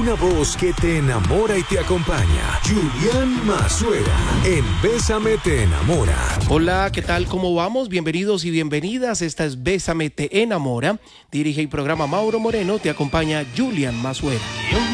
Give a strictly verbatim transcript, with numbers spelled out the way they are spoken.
Una voz que te enamora y te acompaña. Julián Mazuera, en Bésame te enamora. Hola, ¿qué tal? ¿Cómo vamos? Bienvenidos y bienvenidas. Esta es Bésame te enamora. Dirige y programa Mauro Moreno. Te acompaña Julián Mazuera.